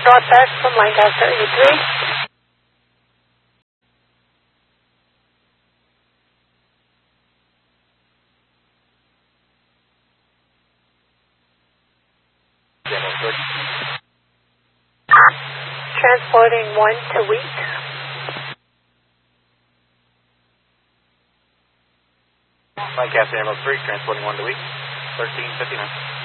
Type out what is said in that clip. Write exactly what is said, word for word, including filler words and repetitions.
Northwest from Lancaster eighty-three. Transporting one to Wheat. Lancaster Emerald three, transporting one to Wheat, thirteen fifty-nine.